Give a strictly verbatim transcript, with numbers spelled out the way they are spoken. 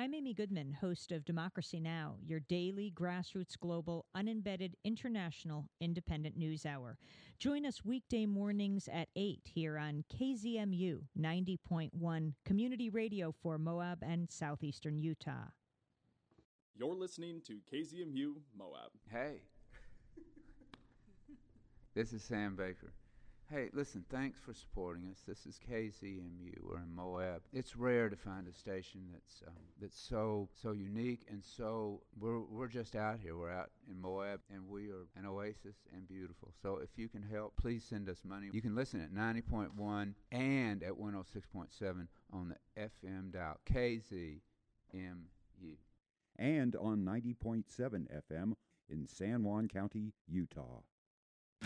I'm Amy Goodman, host of Democracy Now!, your daily grassroots global, unembedded, international, independent news hour. Join us weekday mornings at eight here on K Z M U ninety point one, community radio for Moab and southeastern Utah. You're listening to K Z M U Moab. Hey, this is Sam Baker. Hey, listen, thanks for supporting us. This is K Z M U. We're in Moab. It's rare to find a station that's um, that's so so unique and so we're we're just out here. We're out in Moab and we are an oasis and beautiful. So if you can help, please send us money. You can listen at ninety point one and at one oh six point seven on the F M dial. K Z M U. And on ninety point seven F M in San Juan County, Utah.